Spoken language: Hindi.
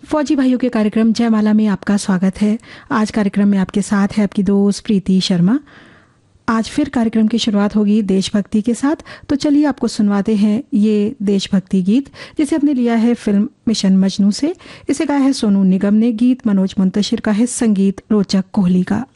फौजी भाइयों के कार्यक्रम जयमाला में आपका स्वागत है। आज कार्यक्रम में आपके साथ है आपकी दोस्त प्रीति शर्मा। आज फिर कार्यक्रम की शुरुआत होगी देशभक्ति के साथ, तो चलिए आपको सुनवाते हैं ये देशभक्ति गीत जिसे हमने लिया है फिल्म मिशन मजनू से। इसे गाया है सोनू निगम ने, गीत मनोज मुंतशिर का है, संगीत रोचक कोहली का।